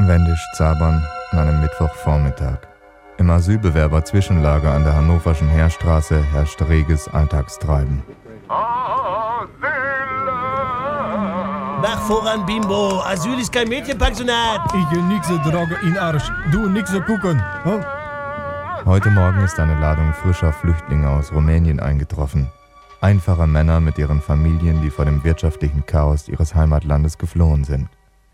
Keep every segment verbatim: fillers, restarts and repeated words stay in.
Wendisch Zabern an einem Mittwochvormittag. Im Asylbewerber-Zwischenlager an der Hannoverschen Heerstraße herrscht reges Alltagstreiben. Mach voran, Bimbo. Asyl ist kein Mädchenpensionat. Ich will nix tragen in Arsch. Du nix gucken. Hm? Heute Morgen ist eine Ladung frischer Flüchtlinge aus Rumänien eingetroffen. Einfache Männer mit ihren Familien, die vor dem wirtschaftlichen Chaos ihres Heimatlandes geflohen sind.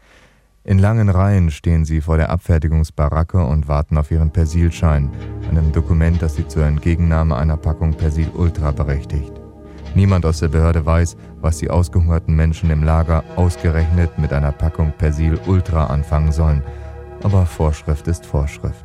In langen Reihen stehen sie vor der Abfertigungsbaracke und warten auf ihren Persilschein, einem Dokument, das sie zur Entgegennahme einer Packung Persil Ultra berechtigt. Niemand aus der Behörde weiß, was die ausgehungerten Menschen im Lager ausgerechnet mit einer Packung Persil Ultra anfangen sollen. Aber Vorschrift ist Vorschrift.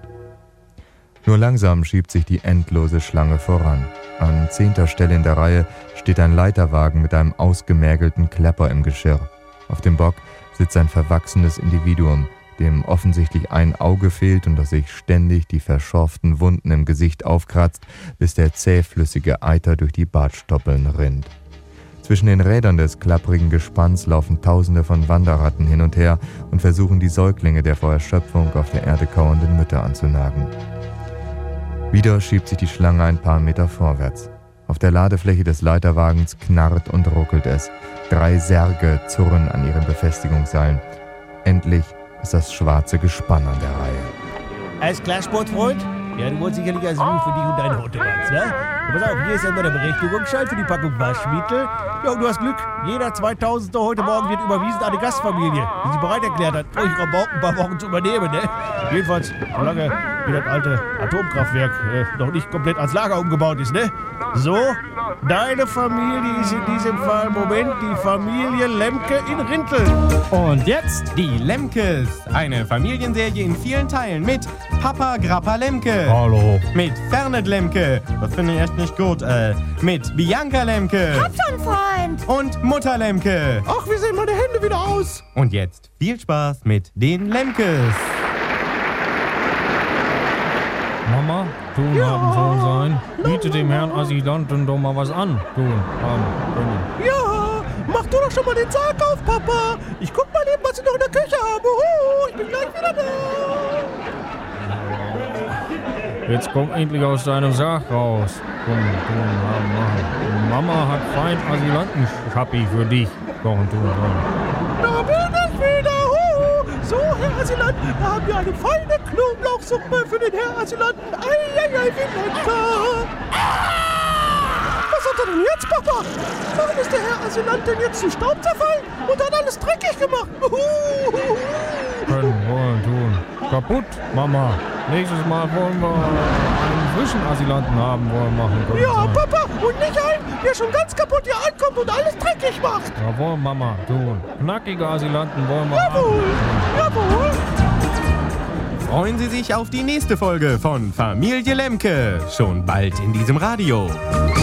Nur langsam schiebt sich die endlose Schlange voran. An zehnter Stelle in der Reihe steht ein Leiterwagen mit einem ausgemergelten Klepper im Geschirr. Auf dem Bock sitzt ein verwachsenes Individuum, dem offensichtlich ein Auge fehlt und das sich ständig die verschorften Wunden im Gesicht aufkratzt, bis der zähflüssige Eiter durch die Bartstoppeln rinnt. Zwischen den Rädern des klapprigen Gespanns laufen Tausende von Wanderratten hin und her und versuchen die Säuglinge der vor Erschöpfung auf der Erde kauernden Mütter anzunagen. Wieder schiebt sich die Schlange ein paar Meter vorwärts. Auf der Ladefläche des Leiterwagens knarrt und ruckelt es. Drei Särge zurren an ihren Befestigungsseilen. Endlich ist das schwarze Gespann an der Reihe. Alles klar, Sportfreund? Ja, du wolltest sicherlich Asyl für dich und deine Autobahns, ne? Ja, pass auf, hier ist einmal der Berechtigungsschein für die Packung Waschmittel. Ja, und du hast Glück. Jeder zweitausendste heute Morgen wird überwiesen an eine Gastfamilie, die sich bereit erklärt hat, euch Rabauken ein paar Wochen zu übernehmen, ne? Jedenfalls, solange wie das alte Atomkraftwerk äh, noch nicht komplett als Lager umgebaut ist, ne? So, deine Familie ist in diesem Fall, Moment, die Familie Lemke in Rinteln. Und jetzt die Lemkes. Eine Familienserie in vielen Teilen mit Papa Grappa Lemke. Hallo. Mit Fernet Lemke. Das finde ich echt nicht gut. Äh, mit Bianca Lemke. Hab schon Freund. Und Mutter Lemke. Ach, wie sehen meine Hände wieder aus? Und jetzt viel Spaß mit den Lemkes. Mama, tun Ja. haben Sohn sein. Biete dem Herrn Asylanten doch mal was an. Tun haben können. Ja, mach du doch schon mal den Sarg auf, Papa. Ich guck mal eben, was ich noch in der Küche habe. Uhu, ich bin gleich wieder da. Jetzt komm endlich aus deinem Sarg raus. Komm, tun haben machen. Mama hat fein Asylanten Schappi für dich. Kochen tun haben. Da bin ich wieder. Uhu. So, Herr Asylant, da haben wir eine feine Knoblauchsuppe für den Herrn Asylanten. Eieiei, wie lecker. Was hat er denn jetzt, Papa? Warum ist der Herr Asylant denn jetzt zu Staub zerfallen und hat alles dreckig gemacht? Uhu. Können, wollen, tun. Kaputt, Mama. Nächstes Mal wollen wir einen frischen Asylanten haben wollen machen können. Ja, sein. Papa, und nicht einen, der schon ganz kaputt hier ankommt und alles dreckig macht. Jawohl, Mama, tun. Knackige Asylanten wollen wir Jawohl, haben. jawohl. Freuen Sie sich auf die nächste Folge von Familie Lemke. Schon bald in diesem Radio.